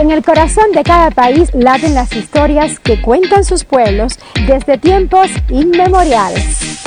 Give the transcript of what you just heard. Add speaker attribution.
Speaker 1: En el corazón de cada país laten las historias que cuentan sus pueblos desde tiempos inmemoriales.